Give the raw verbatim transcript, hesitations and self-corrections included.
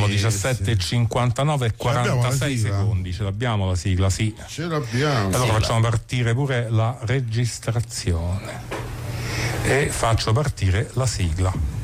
Sono diciassette e cinquantanove e quarantasei secondi. Ce l'abbiamo la sigla, sì. Ce l'abbiamo. Allora facciamo partire pure la registrazione e faccio partire la sigla.